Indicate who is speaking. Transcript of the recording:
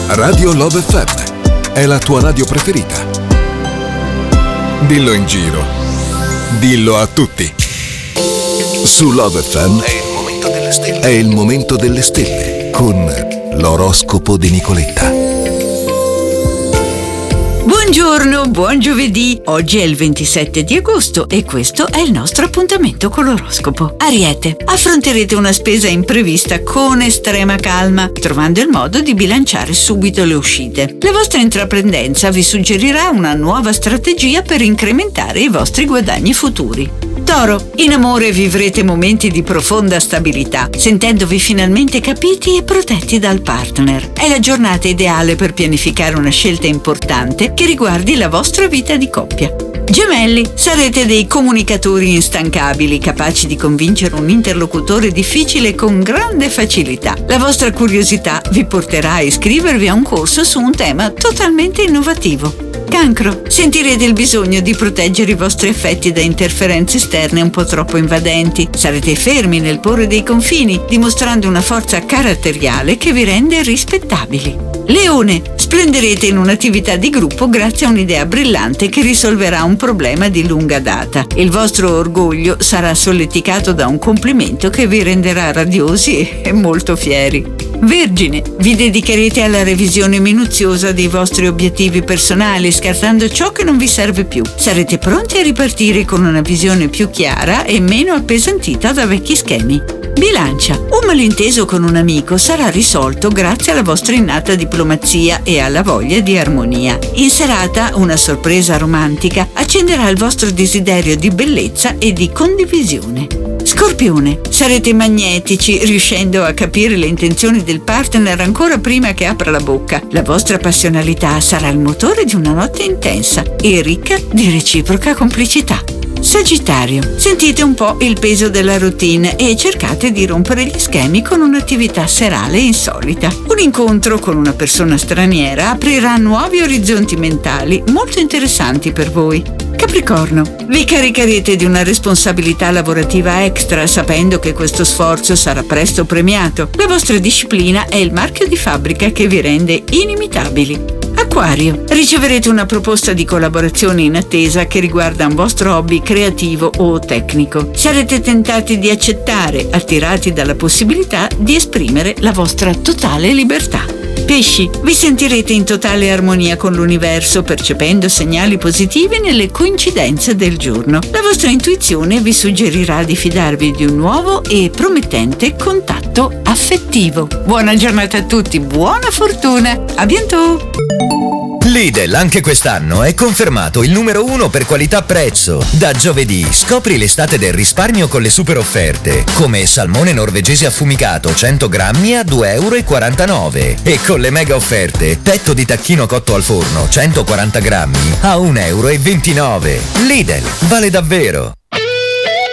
Speaker 1: Radio Love FM è la tua radio preferita. Dillo in giro. Dillo a tutti. Su Love FM è il momento delle stelle con l'oroscopo di Nicoletta.
Speaker 2: Buongiorno, buon giovedì. Oggi è il 27 di agosto e questo è il nostro appuntamento con l'oroscopo. Ariete, affronterete una spesa imprevista con estrema calma, trovando il modo di bilanciare subito le uscite. La vostra intraprendenza vi suggerirà una nuova strategia per incrementare i vostri guadagni futuri. Toro, in amore vivrete momenti di profonda stabilità, sentendovi finalmente capiti e protetti dal partner. È la giornata ideale per pianificare una scelta importante che riguardi la vostra vita di coppia. Gemelli, sarete dei comunicatori instancabili, capaci di convincere un interlocutore difficile con grande facilità. La vostra curiosità vi porterà a iscrivervi a un corso su un tema totalmente innovativo. Cancro, sentirete il bisogno di proteggere i vostri affetti da interferenze esterne un po' troppo invadenti. Sarete fermi nel porre dei confini, dimostrando una forza caratteriale che vi rende rispettabili. Leone, splenderete in un'attività di gruppo grazie a un'idea brillante che risolverà un problema di lunga data. Il vostro orgoglio sarà solleticato da un complimento che vi renderà radiosi e molto fieri. Vergine, vi dedicherete alla revisione minuziosa dei vostri obiettivi personali, scartando ciò che non vi serve più. Sarete pronti a ripartire con una visione più chiara e meno appesantita da vecchi schemi. Bilancia, un malinteso con un amico sarà risolto grazie alla vostra innata diplomazia e alla voglia di armonia. In serata, una sorpresa romantica accenderà il vostro desiderio di bellezza e di condivisione. Scorpione, sarete magnetici, riuscendo a capire le intenzioni del partner ancora prima che apra la bocca. La vostra passionalità sarà il motore di una notte intensa e ricca di reciproca complicità. Sagittario, sentite un po' il peso della routine e cercate di rompere gli schemi con un'attività serale insolita. Un incontro con una persona straniera aprirà nuovi orizzonti mentali molto interessanti per voi. Capricorno, vi caricherete di una responsabilità lavorativa extra sapendo che questo sforzo sarà presto premiato. La vostra disciplina è il marchio di fabbrica che vi rende inimitabili. Acquario, riceverete una proposta di collaborazione in attesa che riguarda un vostro hobby creativo o tecnico. Sarete tentati di accettare, attirati dalla possibilità di esprimere la vostra totale libertà. Pesci, vi sentirete in totale armonia con l'universo, percependo segnali positivi nelle coincidenze del giorno. La vostra intuizione vi suggerirà di fidarvi di un nuovo e promettente contatto affettivo. Buona giornata a tutti, buona fortuna, a bientôt!
Speaker 3: Lidl anche quest'anno è confermato il numero 1 per qualità-prezzo. Da giovedì scopri l'estate del risparmio con le super offerte, come salmone norvegese affumicato 100 grammi a 2,49 € e con le mega offerte petto di tacchino cotto al forno 140 grammi a 1,29 €. Lidl, vale davvero!